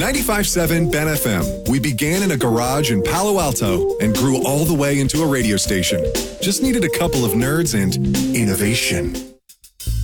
95.7 Ben FM. We began in a garage in Palo Alto and grew all the way into a radio station. Just needed a couple of nerds and innovation.